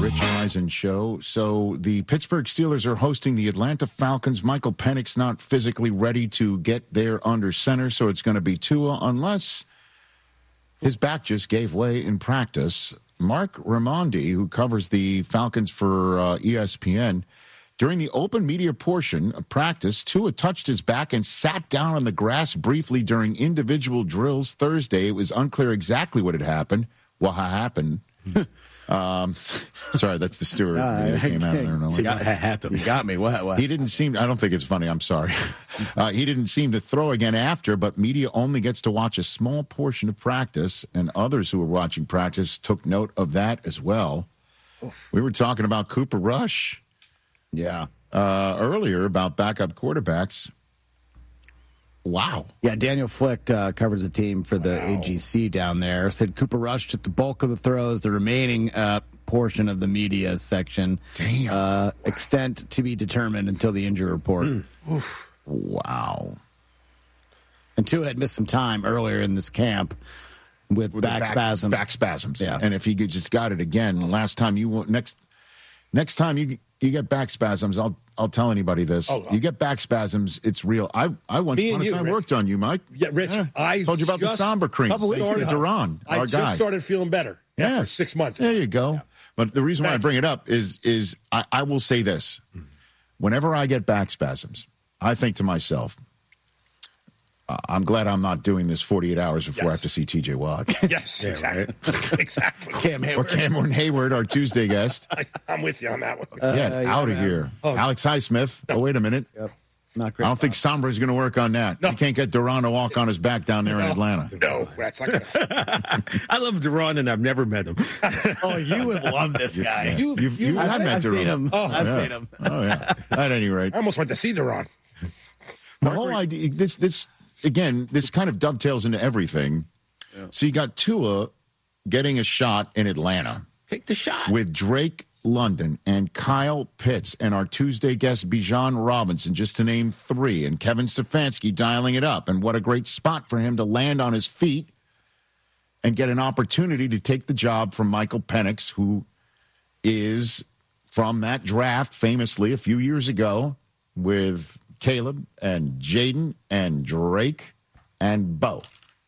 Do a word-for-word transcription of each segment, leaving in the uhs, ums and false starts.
Rich Eisen show. So the Pittsburgh Steelers are hosting the Atlanta Falcons. Michael Penix not physically ready to get there under center, so it's going to be Tua unless his back just gave way in practice. Mark Raimondi, who covers the Falcons for uh, E S P N, during the open media portion of practice, Tua touched his back and sat down on the grass briefly during individual drills Thursday. It was unclear exactly what had happened. What happened? um, sorry, that's the steward uh, that came out. I don't know what happened. You got me. What, what? He didn't seem. I don't think it's funny. I'm sorry. Uh, he didn't seem to throw again after, but media only gets to watch a small portion of practice, and others who were watching practice took note of that as well. Oof. We were talking about Cooper Rush. Yeah. Uh, earlier about backup quarterbacks. Wow. Yeah, Daniel Flick uh, covers the team for the wow. A G C down there. Said Cooper Rush took the bulk of the throws. The remaining uh, portion of the media section. Damn. Uh, extent to be determined until the injury report. Mm. Oof. Wow. And Tua had missed some time earlier in this camp with, with back, back spasms. Back spasms. Yeah. And if he just got it again, last time you next next time you you get back spasms, I'll I'll tell anybody this. Oh, you get back spasms, it's real. I I once upon a time Rich. worked on you, Mike. Yeah, Rich. Yeah. I told you about the Somber cream. Started, Duran, I our just guy. started feeling better yeah. after six months. There you go. Yeah. But the reason why I bring it up is is I, I will say this. Whenever I get back spasms, I think to myself, uh, I'm glad I'm not doing this forty-eight hours before yes. I have to see T J Watt. Yes, yeah, exactly. Right? exactly. Cam Hayward. Or Cameron Hayward, our Tuesday guest. I, I'm with you on that one. Uh, yeah, uh, out yeah, of man. here. Oh. Alex Highsmith. Oh, wait a minute. Yep. Not great. I don't think Sombra is going to work on that. No. You can't get Duran to walk on his back down there no. in Atlanta. No, that's not going to I love Duran, and I've never met him. Oh, you would love this guy. Yeah. You've, you've, you've, I've, met I've seen him. Oh, I've yeah. seen him. Oh, yeah. At any rate. I almost went to see Duran. The whole idea, this, this, again, this kind of dovetails into everything. Yeah. So you got Tua getting a shot in Atlanta. Take the shot. With Drake London and Kyle Pitts and our Tuesday guest Bijan Robinson, just to name three, and Kevin Stefanski dialing it up. And what a great spot for him to land on his feet and get an opportunity to take the job from Michael Penix, who is from that draft famously a few years ago with Caleb and Jaden and Drake and Bo.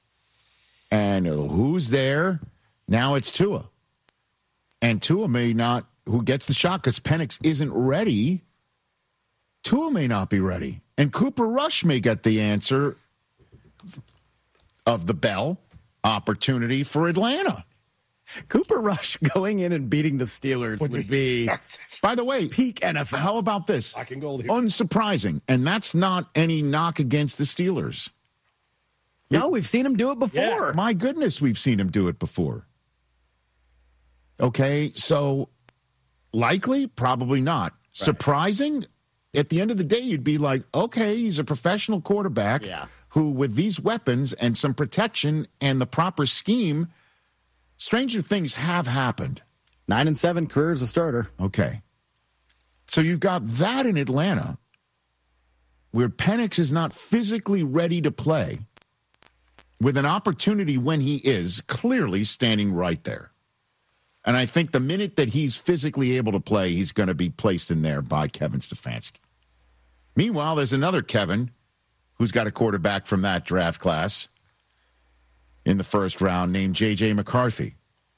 And who's there? Now it's Tua. And Tua may not, who gets the shot because Penix isn't ready. Tua may not be ready. And Cooper Rush may get the answer of the bell opportunity for Atlanta. Cooper Rush going in and beating the Steelers would, would be, by the way, peak N F L. How about this? I can go here. Unsurprising. And that's not any knock against the Steelers. No, it, we've seen him do it before. Yeah, my goodness, we've seen him do it before. Okay, so likely, probably not. Right. Surprising, at the end of the day, you'd be like, okay, he's a professional quarterback yeah. who, with these weapons and some protection and the proper scheme, stranger things have happened. Nine and seven career as a starter. Okay. So you've got that in Atlanta where Penix is not physically ready to play with an opportunity when he is clearly standing right there. And I think the minute that he's physically able to play, he's going to be placed in there by Kevin Stefanski. Meanwhile, there's another Kevin who's got a quarterback from that draft class in the first round named J J McCarthy.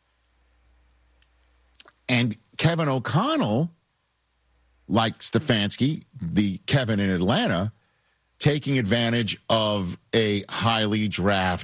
And Kevin O'Connell, like Stefanski, the Kevin in Atlanta, taking advantage of a highly drafted